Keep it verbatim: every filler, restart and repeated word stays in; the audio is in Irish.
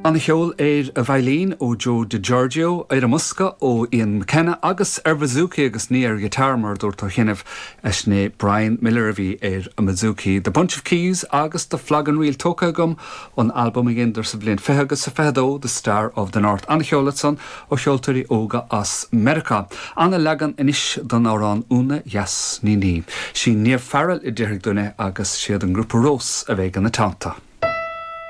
An cheol éir a bhailín ó Joe DiGiorgio ar a musca ó Ian McKenna agus ar Mizuki agus ní ar gitarmar dúirtar chinmh eisné Brian Miller a bhí ar a Mizuki. The Bunch of Keys agus the Flag and Reel tóca gom an album igin dar sa blion fethe agus sa fedó The Star of the North. An cheolatson ó cheoltarí óga as America. Anna legan inis don árán úna yes ní ní. Sí níor fearil I ddírig dúine agus siad an grúpa rós a bheith gan na tánta.